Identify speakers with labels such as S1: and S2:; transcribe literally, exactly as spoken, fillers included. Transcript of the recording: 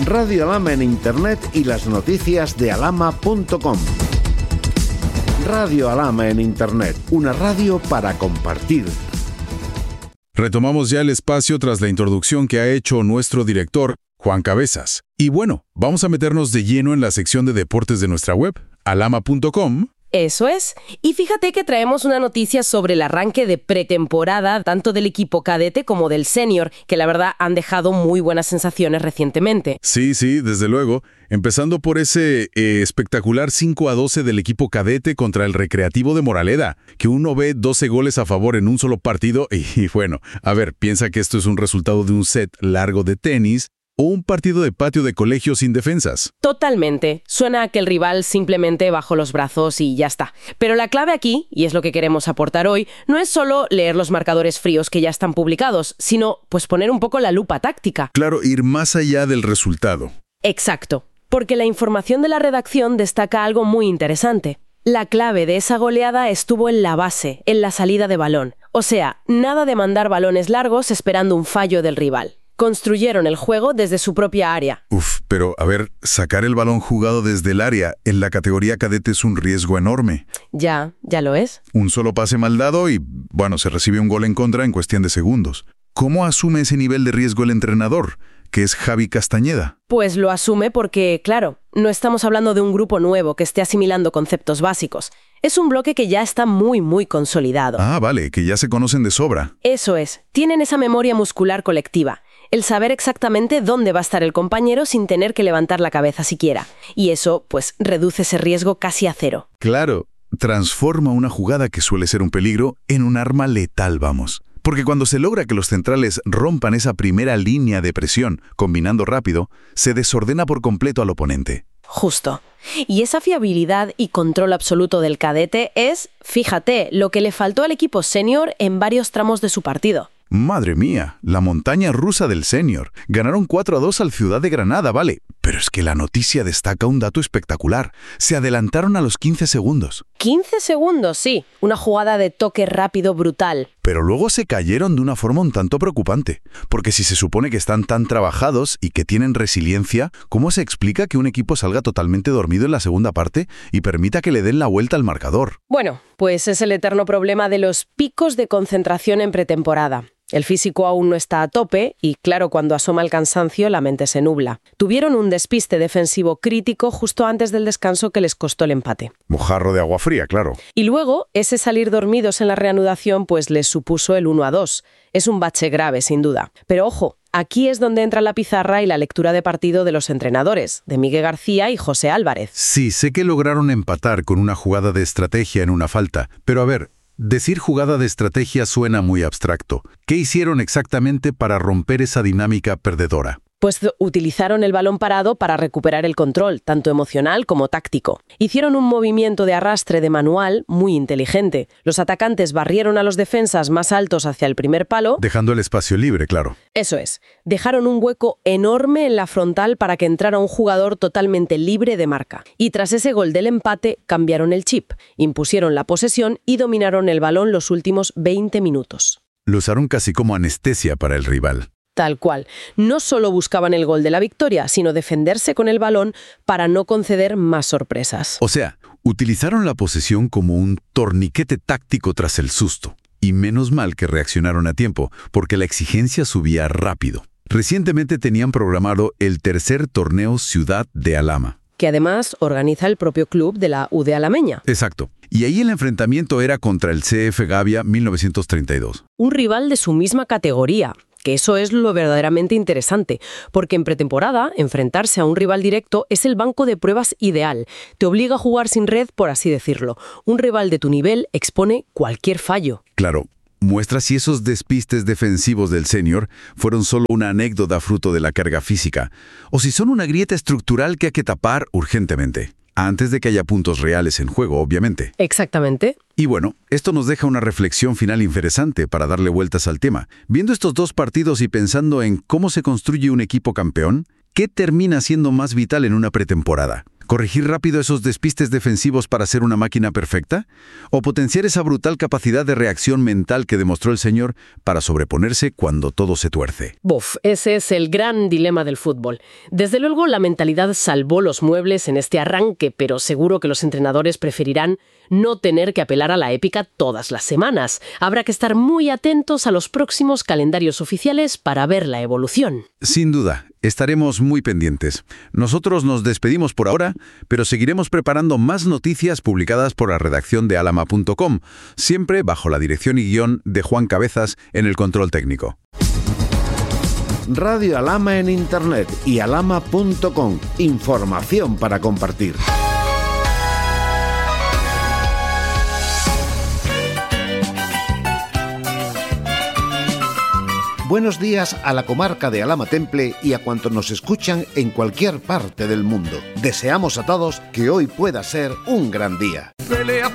S1: Radio Alhama en Internet y las noticias de alhama punto com. Radio Alhama en Internet, una radio para compartir.
S2: Retomamos ya el espacio tras la introducción que ha hecho nuestro director, Juan Cabezas. Y bueno, vamos a meternos de lleno en la sección de deportes de nuestra web, alhama punto com.
S3: Eso es. Y fíjate que traemos una noticia sobre el arranque de pretemporada tanto del equipo cadete como del senior, que la verdad han dejado muy buenas sensaciones recientemente.
S2: Sí, sí, desde luego. Empezando por ese eh, espectacular cinco a doce del equipo cadete contra el Recreativo de Moraleda, que uno ve doce goles a favor en un solo partido y, y bueno, a ver, piensa que esto es un resultado de un set largo de tenis o un partido de patio de colegio sin defensas.
S3: Totalmente. Suena a que el rival simplemente bajó los brazos y ya está. Pero la clave aquí, y es lo que queremos aportar hoy, no es solo leer los marcadores fríos que ya están publicados, sino pues poner un poco la lupa táctica.
S2: Claro, ir más allá del resultado.
S3: Exacto. Porque la información de la redacción destaca algo muy interesante. La clave de esa goleada estuvo en la base, en la salida de balón. O sea, nada de mandar balones largos esperando un fallo del rival. Construyeron el juego desde su propia área.
S2: Uf, pero a ver, sacar el balón jugado desde el área en la categoría cadete es un riesgo enorme.
S3: Ya, ya lo es.
S2: Un solo pase mal dado y, bueno, se recibe un gol en contra en cuestión de segundos. ¿Cómo asume ese nivel de riesgo el entrenador, que es Javi Castañeda?
S3: Pues lo asume porque, claro, no estamos hablando de un grupo nuevo que esté asimilando conceptos básicos. Es un bloque que ya está muy, muy consolidado.
S2: Ah, vale, que ya se conocen de sobra.
S3: Eso es. Tienen esa memoria muscular colectiva. El saber exactamente dónde va a estar el compañero sin tener que levantar la cabeza siquiera. Y eso, pues, reduce ese riesgo casi a cero.
S2: Claro, transforma una jugada que suele ser un peligro en un arma letal, vamos. Porque cuando se logra que los centrales rompan esa primera línea de presión, combinando rápido, se desordena por completo al oponente.
S3: Justo. Y esa fiabilidad y control absoluto del cadete es, fíjate, lo que le faltó al equipo senior en varios tramos de su partido.
S2: Madre mía, la montaña rusa del senior. Ganaron cuatro a dos al Ciudad de Granada, vale. Pero es que la noticia destaca un dato espectacular. Se adelantaron a los quince segundos.
S3: quince segundos, sí. Una jugada de toque rápido brutal.
S2: Pero luego se cayeron de una forma un tanto preocupante. Porque si se supone que están tan trabajados y que tienen resiliencia, ¿cómo se explica que un equipo salga totalmente dormido en la segunda parte y permita que le den la vuelta al marcador?
S3: Bueno, pues es el eterno problema de los picos de concentración en pretemporada. El físico aún no está a tope y, claro, cuando asoma el cansancio, la mente se nubla. Tuvieron un despiste defensivo crítico justo antes del descanso que les costó el empate.
S2: Mojarro de agua fría, claro.
S3: Y luego, ese salir dormidos en la reanudación, pues les supuso el uno a dos. Es un bache grave, sin duda. Pero ojo, aquí es donde entra la pizarra y la lectura de partido de los entrenadores, de Miguel García y José Álvarez.
S2: Sí, sé que lograron empatar con una jugada de estrategia en una falta, pero a ver, decir jugada de estrategia suena muy abstracto. ¿Qué hicieron exactamente para romper esa dinámica perdedora?
S3: Pues utilizaron el balón parado para recuperar el control, tanto emocional como táctico. Hicieron un movimiento de arrastre de manual muy inteligente. Los atacantes barrieron a los defensas más altos hacia el primer palo.
S2: Dejando el espacio libre, claro.
S3: Eso es. Dejaron un hueco enorme en la frontal para que entrara un jugador totalmente libre de marca. Y tras ese gol del empate, cambiaron el chip, impusieron la posesión y dominaron el balón los últimos veinte minutos.
S2: Lo usaron casi como anestesia para el rival.
S3: Tal cual. No solo buscaban el gol de la victoria, sino defenderse con el balón para no conceder más sorpresas.
S2: O sea, utilizaron la posesión como un torniquete táctico tras el susto. Y menos mal que reaccionaron a tiempo, porque la exigencia subía rápido. Recientemente tenían programado el tercer torneo Ciudad de Alhama,
S3: que además organiza el propio club de la U D Alameña.
S2: Exacto. Y ahí el enfrentamiento era contra el C F Gavia mil novecientos treinta y dos.
S3: Un rival de su misma categoría. Que eso es lo verdaderamente interesante, porque en pretemporada, enfrentarse a un rival directo es el banco de pruebas ideal. Te obliga a jugar sin red, por así decirlo. Un rival de tu nivel expone cualquier fallo.
S2: Claro, muestra si esos despistes defensivos del senior fueron solo una anécdota fruto de la carga física, o si son una grieta estructural que hay que tapar urgentemente. Antes de que haya puntos reales en juego, obviamente.
S3: Exactamente.
S2: Y bueno, esto nos deja una reflexión final interesante para darle vueltas al tema. Viendo estos dos partidos y pensando en cómo se construye un equipo campeón, ¿qué termina siendo más vital en una pretemporada? ¿Corregir rápido esos despistes defensivos para ser una máquina perfecta? ¿O potenciar esa brutal capacidad de reacción mental que demostró el señor para sobreponerse cuando todo se tuerce?
S3: Buf, ese es el gran dilema del fútbol. Desde luego, la mentalidad salvó los muebles en este arranque, pero seguro que los entrenadores preferirán no tener que apelar a la épica todas las semanas. Habrá que estar muy atentos a los próximos calendarios oficiales para ver la evolución.
S2: Sin duda, estaremos muy pendientes. Nosotros nos despedimos por ahora, pero seguiremos preparando más noticias publicadas por la redacción de alama punto com, siempre bajo la dirección y guión de Juan Cabezas en el control técnico.
S1: Radio Alama en Internet y alama punto com. Información para compartir. Buenos días a la comarca de Alhama Temple y a cuantos nos escuchan en cualquier parte del mundo. Deseamos a todos que hoy pueda ser un gran día.
S4: Pelea